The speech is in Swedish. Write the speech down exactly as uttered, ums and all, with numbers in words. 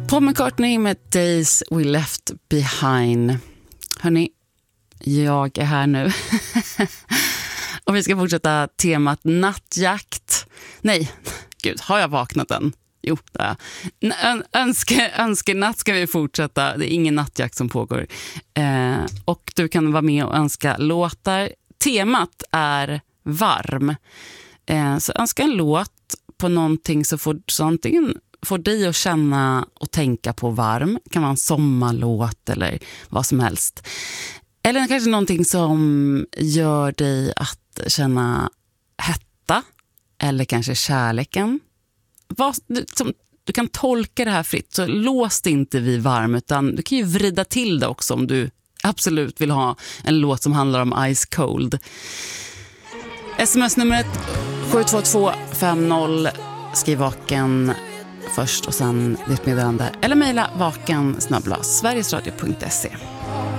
Paul McCartney med Days We Left Behind. Hörrni, jag är här nu. Och vi ska fortsätta temat nattjakt. Nej, gud, har jag vaknat än? Jo, det är jag. Önske, önskenatt ska vi fortsätta. Det är ingen nattjakt som pågår. Eh, och du kan vara med och önska låtar. Temat är varm. Eh, så önska en låt på någonting så får, så antingen får dig att känna och tänka på varm. Det kan vara en sommarlåt eller vad som helst. Eller kanske någonting som gör dig att känna hetta. Eller kanske kärleken. Vad, du, som, du kan tolka det här fritt. Så lås det inte vid varm, utan du kan ju vrida till det också om du absolut vill ha en låt som handlar om Ice Cold. Sms-numret sju två två fem noll. Skriv vaken först och sen ditt meddelande. Eller mejla vaken snabel-a sverigesradio punkt se.